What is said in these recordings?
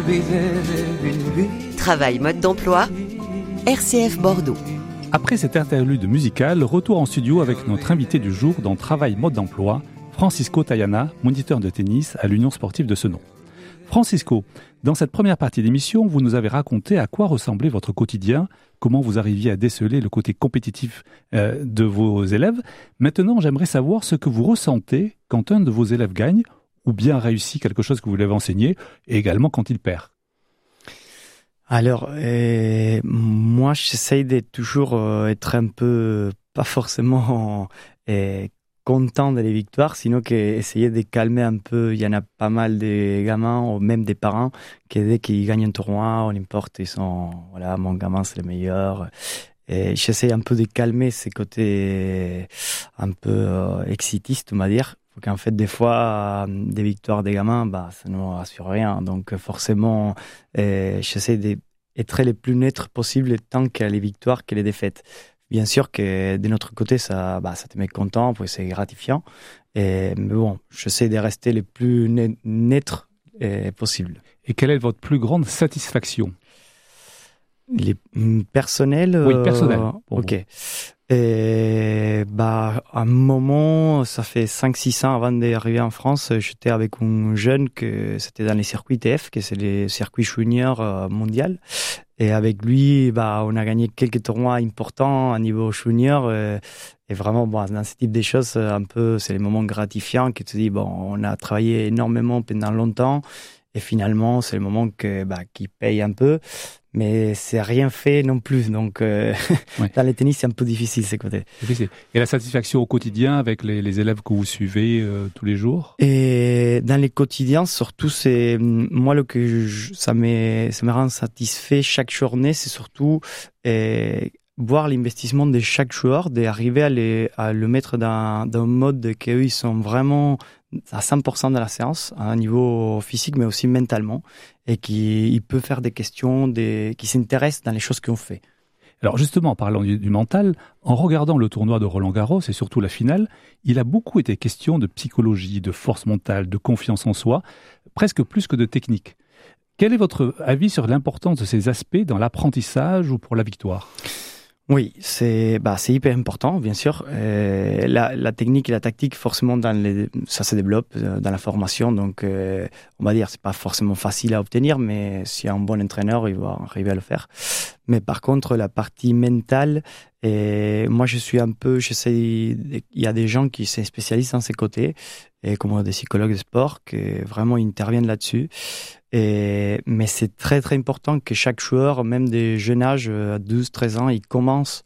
Travail mode d'emploi, RCF Bordeaux. Après cet interlude musical, retour en studio avec notre invité du jour dans Travail mode d'emploi, Francisco Tayana, moniteur de tennis à l'Union sportive de Senon. Francisco, dans cette première partie d'émission, vous nous avez raconté à quoi ressemblait votre quotidien, comment vous arriviez à déceler le côté compétitif de vos élèves. Maintenant, j'aimerais savoir ce que vous ressentez quand un de vos élèves gagne ou bien réussit quelque chose que vous lui avez enseigné, et également quand il perd. Alors, moi, j'essaye de toujours être un peu, pas forcément content des victoires, sinon qu'essayer de calmer un peu. Il y en a pas mal des gamins, ou même des parents, qui dès qu'ils gagnent un tournoi, ou n'importe, ils sont, voilà, mon gamin c'est le meilleur. Et j'essaye un peu de calmer ces côtés un peu exitistes, on va dire. Faut qu'en fait, des fois, des victoires des gamins, ça ne nous rassure rien. Donc, forcément, j'essaie d'être les plus neutres possible tant qu'il y a les victoires que les défaites. Bien sûr que de notre côté, ça te met content, c'est gratifiant. Mais bon, j'essaie de rester les plus neutres possible. Et quelle est votre plus grande satisfaction ? Les personnels. Oui, personnel. Ok. Et un moment, ça fait 5-6 ans avant d'arriver en France, j'étais avec un jeune que c'était dans les circuits ITF, que c'est les circuits juniors mondial. Et avec lui, on a gagné quelques tournois importants à niveau junior. Et vraiment, dans ce type de choses, un peu, c'est les moments gratifiants que tu dis, on a travaillé énormément pendant longtemps. Et finalement, c'est le moment qui paye un peu. Mais c'est rien fait non plus. Donc, dans les tennis, c'est un peu difficile, ces côtés. Difficile. Et la satisfaction au quotidien avec les élèves que vous suivez tous les jours ? Et dans les quotidiens, surtout, c'est moi ça me rend satisfait chaque journée. C'est surtout voir l'investissement de chaque joueur, d'arriver à le mettre dans un mode qu'eux, ils sont vraiment à 100% de la séance, à un niveau physique, mais aussi mentalement, et il peut faire des questions, qui s'intéressent dans les choses qu'on fait. Alors justement, en parlant du mental, en regardant le tournoi de Roland-Garros et surtout la finale, il a beaucoup été question de psychologie, de force mentale, de confiance en soi, presque plus que de technique. Quel est votre avis sur l'importance de ces aspects dans l'apprentissage ou pour la victoire ? Oui, c'est hyper important, bien sûr. La technique et la tactique, forcément, ça se développe dans la formation. Donc, on va dire, c'est pas forcément facile à obtenir, mais s'il y a un bon entraîneur, il va arriver à le faire. Mais par contre, la partie mentale, moi, il y a des gens qui se spécialisent dans ces côtés, et comme des psychologues de sport, qui vraiment interviennent là-dessus. Mais c'est très, très important que chaque joueur, même des jeunes âges, à 12-13 ans, il commence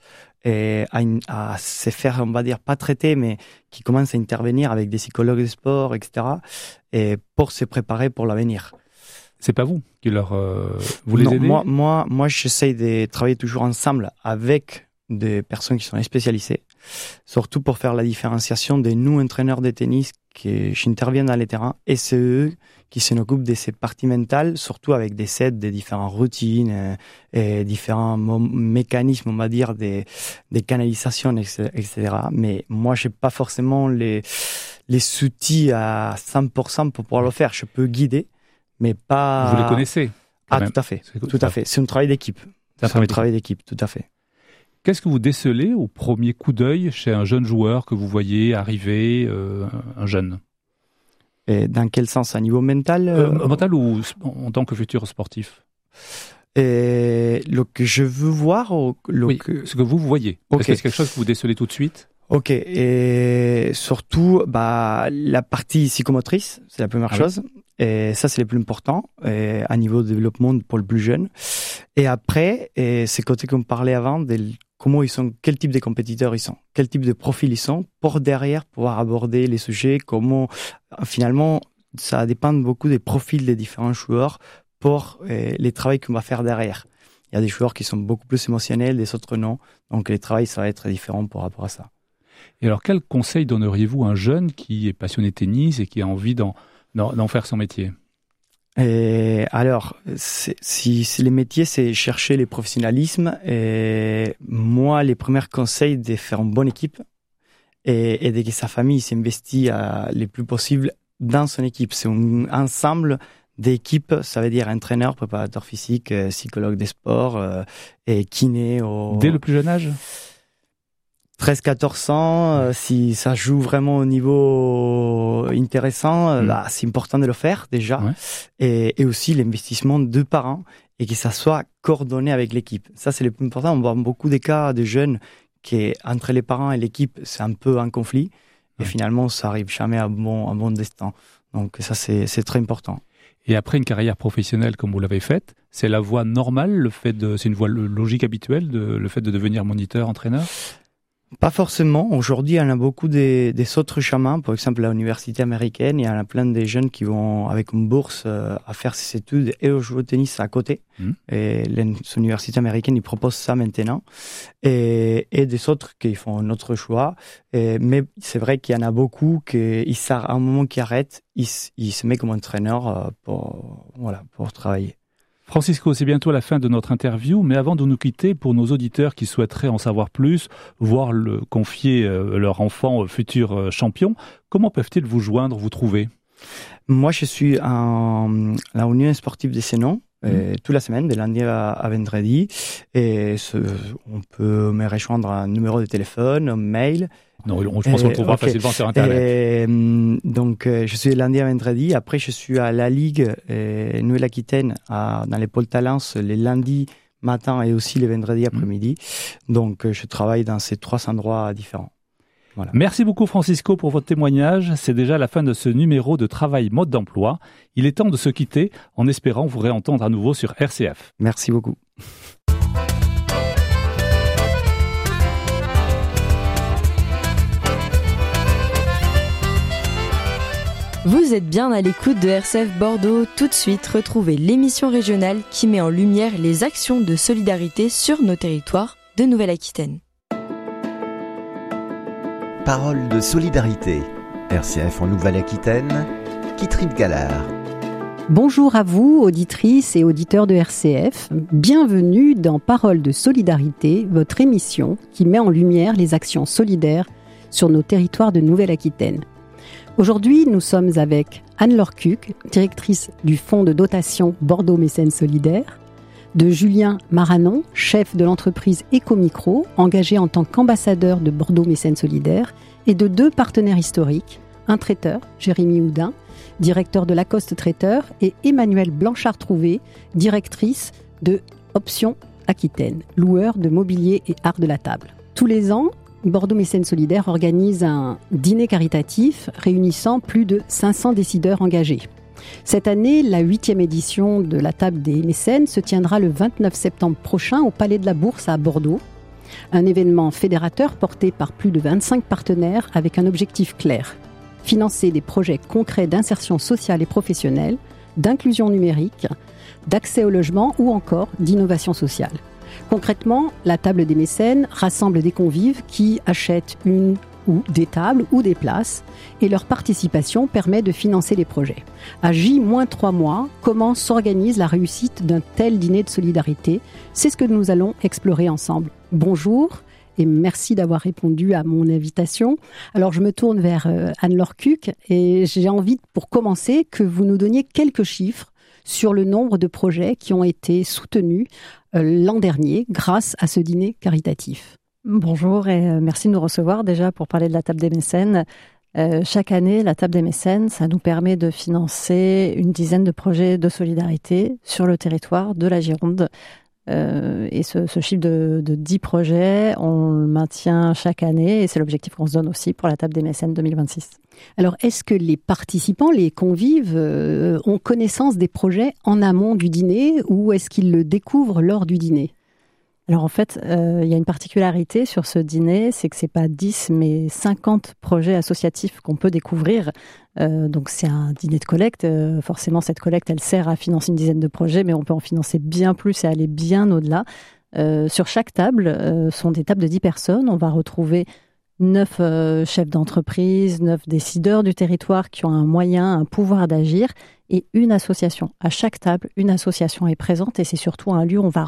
à se faire, on va dire, pas traiter, mais qui commence à intervenir avec des psychologues de sport, etc., et pour se préparer pour l'avenir. C'est pas vous qui vous les aidez ? Moi, j'essaye de travailler toujours ensemble avec des personnes qui sont spécialisées, surtout pour faire la différenciation de nous, entraîneurs de tennis, qui j'interviens dans les terrains, et c'est eux qui s'en occupent de ces parties mentales, surtout avec des sets, des différentes routines, et différents mécanismes, on va dire, des canalisations, etc. Mais moi, j'ai pas forcément les outils à 100% pour pouvoir le faire. Je peux guider, mais pas... Vous les connaissez ? Tout à fait. Tout à fait. C'est un travail d'équipe. C'est un travail d'équipe, tout à fait. Qu'est-ce que vous décelez au premier coup d'œil chez un jeune joueur que vous voyez arriver, un jeune ? Et dans quel sens ? À niveau mental Mental ou en tant que futur sportif ? Le que je veux voir ce que vous voyez. Okay. Est-ce que c'est quelque chose que vous décelez tout de suite ? Ok, et surtout la partie psychomotrice, c'est la première chose. Oui. Et ça, c'est le plus important à niveau de développement pour le plus jeune. Et après, ces côtés qu'on parlait avant, comment ils sont, quel type de compétiteurs ils sont, quel type de profil ils sont, pour derrière pouvoir aborder les sujets, comment finalement, ça dépend beaucoup des profils des différents joueurs pour les travaux qu'on va faire derrière. Il y a des joueurs qui sont beaucoup plus émotionnels, des autres non. Donc les travaux, ça va être différent par rapport à ça. Et alors, quel conseil donneriez-vous à un jeune qui est passionné de tennis et qui a envie d'en faire son métier ? Et alors, si les métiers, c'est chercher le professionnalisme, et moi, les premiers conseils, de faire une bonne équipe et de que sa famille s'investit le plus possible dans son équipe. C'est un ensemble d'équipe, ça veut dire entraîneur, préparateur physique, psychologue des sports et kiné. Dès le plus jeune âge 13-14 ans, si ça joue vraiment au niveau intéressant, c'est important de le faire déjà. Ouais. Et aussi l'investissement de parents et que ça soit coordonné avec l'équipe. Ça, c'est le plus important. On voit beaucoup de cas de jeunes qui, entre les parents et l'équipe, c'est un peu un conflit. Et finalement, ça arrive jamais à bon destin. Donc ça, c'est très important. Et après une carrière professionnelle comme vous l'avez faite, c'est la voie normale, c'est une voie logique habituelle, le fait de devenir moniteur, entraîneur ? Pas forcément. Aujourd'hui, il y en a beaucoup des autres chemins. Par exemple, à l'université américaine, il y en a plein de jeunes qui vont avec une bourse à faire ces études et au jouer au tennis à côté. Et l'université américaine, ils proposent ça maintenant. Et des autres qui font un autre choix. Mais c'est vrai qu'il y en a beaucoup qui, à un moment qu'ils arrêtent, ils se mettent comme entraîneur pour travailler. Francisco, c'est bientôt la fin de notre interview, mais avant de nous quitter, pour nos auditeurs qui souhaiteraient en savoir plus, voire confier leur enfant futur champion, comment peuvent-ils vous joindre, vous trouver ? Moi, je suis à la Union sportive de Sénon, toute la semaine, de lundi à vendredi, et on peut me rejoindre un numéro de téléphone, un mail. Non, je pense qu'on le trouvera facilement sur Internet. Donc, je suis lundi à vendredi. Après, je suis à la Ligue Nouvelle-Aquitaine, dans les pôles Talence, les lundis matin et aussi les vendredis après-midi. Donc, je travaille dans ces 3 endroits différents. Voilà. Merci beaucoup Francisco pour votre témoignage. C'est déjà la fin de ce numéro de Travail Mode d'Emploi. Il est temps de se quitter en espérant vous réentendre à nouveau sur RCF. Merci beaucoup. Vous êtes bien à l'écoute de RCF Bordeaux. Tout de suite, retrouvez l'émission régionale qui met en lumière les actions de solidarité sur nos territoires de Nouvelle-Aquitaine. Parole de solidarité. RCF en Nouvelle-Aquitaine, Kitrit Gallard. Bonjour à vous, auditrices et auditeurs de RCF. Bienvenue dans Parole de solidarité, votre émission qui met en lumière les actions solidaires sur nos territoires de Nouvelle-Aquitaine. Aujourd'hui, nous sommes avec Anne-Laure Cuc, directrice du fonds de dotation Bordeaux Mécènes Solidaires, de Julien Maranon, chef de l'entreprise Ecomicro, engagé en tant qu'ambassadeur de Bordeaux Mécènes Solidaires, et de 2 partenaires historiques, un traiteur, Jérémy Houdin, directeur de Lacoste Traiteur, et Emmanuelle Blanchard-Trouvé, directrice de Option Aquitaine, loueur de mobilier et art de la table. Tous les ans, Bordeaux Mécènes Solidaires organise un dîner caritatif réunissant plus de 500 décideurs engagés. Cette année, la 8e édition de la Table des Mécènes se tiendra le 29 septembre prochain au Palais de la Bourse à Bordeaux. Un événement fédérateur porté par plus de 25 partenaires avec un objectif clair: financer des projets concrets d'insertion sociale et professionnelle, d'inclusion numérique, d'accès au logement ou encore d'innovation sociale. Concrètement, la Table des Mécènes rassemble des convives qui achètent une ou des tables ou des places et leur participation permet de financer les projets. À J-3 mois, comment s'organise la réussite d'un tel dîner de solidarité ? C'est ce que nous allons explorer ensemble. Bonjour et merci d'avoir répondu à mon invitation. Alors je me tourne vers Anne-Laure Cuc et j'ai envie, pour commencer, que vous nous donniez quelques chiffres sur le nombre de projets qui ont été soutenus l'an dernier grâce à ce dîner caritatif. Bonjour et merci de nous recevoir déjà pour parler de la Table des Mécènes. Chaque année, la Table des Mécènes, ça nous permet de financer une dizaine de projets de solidarité sur le territoire de la Gironde. Et ce chiffre de 10 projets, on le maintient chaque année et c'est l'objectif qu'on se donne aussi pour la Table des Mécènes 2026. Alors, est-ce que les participants, les convives, ont connaissance des projets en amont du dîner ou est-ce qu'ils le découvrent lors du dîner ? Alors en fait, il y a une particularité sur ce dîner, c'est que c'est pas 10 mais 50 projets associatifs qu'on peut découvrir. Donc c'est un dîner de collecte. Forcément, cette collecte, elle sert à financer une dizaine de projets, mais on peut en financer bien plus et aller bien au-delà. Sur chaque table, sont des tables de 10 personnes. On va retrouver 9 chefs d'entreprise, 9 décideurs du territoire qui ont un moyen, un pouvoir d'agir et une association. À chaque table, une association est présente et c'est surtout un lieu où on va